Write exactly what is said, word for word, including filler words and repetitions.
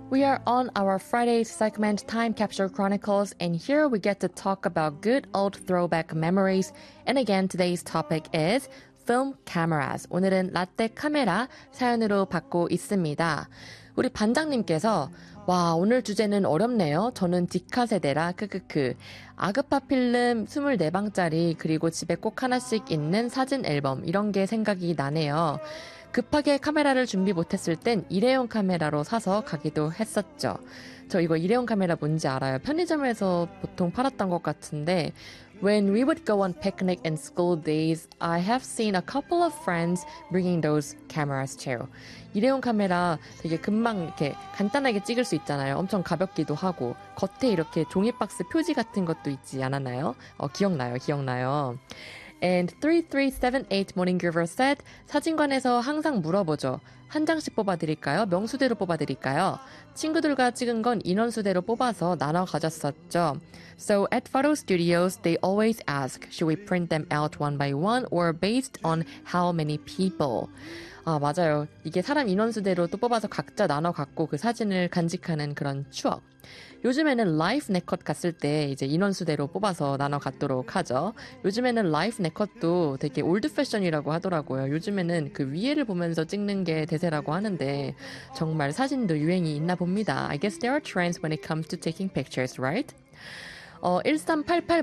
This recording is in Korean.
We are on our Friday segment Time Capsule Chronicles, and here we get to talk about good old throwback memories. And again, today's topic is film cameras. 오늘은 라떼 카메라 사연으로 받고 있습니다. 우리 반장님께서 와, 오늘 주제는 어렵네요. 저는 디카 세대라 크크크. 아그파 필름 이십사 방짜리 그리고 집에 꼭 하나씩 있는 사진 앨범 이런 게 생각이 나네요. 급하게 카메라를 준비 못했을 땐 일회용 카메라로 사서 가기도 했었죠. 저 이거 일회용 카메라 뭔지 알아요. 편의점에서 보통 팔았던 것 같은데 When we would go on picnic in school days, I have seen a couple of friends bringing those cameras too. 일회용 카메라 되게 금방 이렇게 간단하게 찍을 수 있잖아요. 엄청 가볍기도 하고 겉에 이렇게 종이박스 표지 같은 것도 있지 않았나요? 어, 기억나요, 기억나요. And three three seven eight Morning Giver said, 사진관에서 항상 물어보죠. 한 장씩 뽑아드릴까요? 명수대로 뽑아드릴까요? 친구들과 찍은 건 인원수대로 뽑아서 나눠 가졌었죠. So at photo studios, they always ask, should we print them out one by one or based on how many people? 아, 맞아요. 이게 사람 인원수대로 또 뽑아서 각자 나눠 갖고 그 사진을 간직하는 그런 추억. 요즘에는 라이프 네컷 갔을 때 이제 인원수대로 뽑아서 나눠 갖도록 하죠. 요즘에는 라이프 네컷도 되게 올드 패션이라고 하더라고요. 요즘에는 그 위에를 보면서 찍는 게 대세라고 하는데 정말 사진도 유행이 있나 봅니다. I guess there are trends when it comes to taking pictures, right? 어, 일삼팔팔